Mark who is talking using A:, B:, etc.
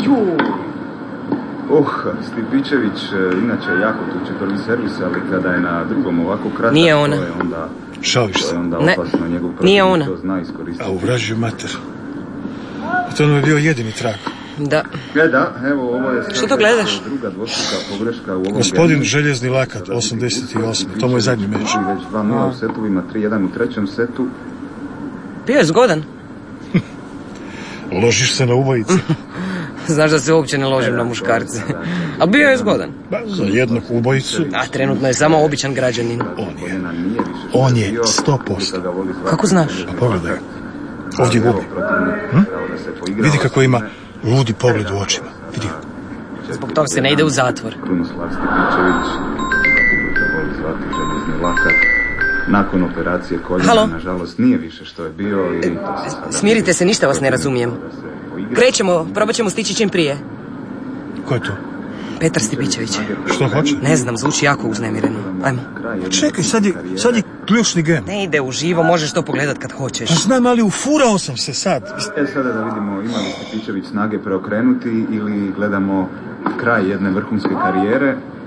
A: Stipićević inače jako tuče prvi servis, ali kada je na drugom ovako kratak,
B: nije ona.
A: To je onda...
C: Šališ se?
B: Ne, nije ona.
C: A u vražju mater. I to nam je bio jedini trag.
B: Da.
A: Da, evo, ovo je...
B: Što to gledaš?
A: Druga dvostruka pogreška u ovom...
C: Gospodin Željezni lakat, 88. To mu je zadnji meč.
A: Već 2-0 u setovima, 3-1 u trećem setu.
B: Bio je zgodan.
C: Ložiš se na ubojice.
B: Znaš da se uopće ne ložim na muškarce. A bio je zgodan.
C: Za jednog ubojicu.
B: A trenutno je samo običan građanin.
C: On je 100%.
B: Kako znaš?
C: A pogledaj. Ovdje gubi. Vidi kako ima ludi pogled u očima. Vidi.
B: Zbog toga se ne ide u zatvor.
A: Krunoslav Stipićević voli zvati željezni lakat. Nakon operacije koljena, nažalost, nije više što je bio i...
B: Smirite se, ništa vas ne razumijem. Krećemo, probat ćemo stići čim prije.
C: Ko je to?
B: Petar Stipićević.
C: Što hoće?
B: Ne znam, zvuči jako uznemireno. Ajmo.
C: Čekaj, sad je ključni gem.
B: Ne ide uživo, možeš to pogledat kad hoćeš.
C: Pa znam, ali ufurao sam se sad.
A: Sada da vidimo ima li Stipićević snage preokrenuti ili gledamo kraj jedne vrhunske karijere.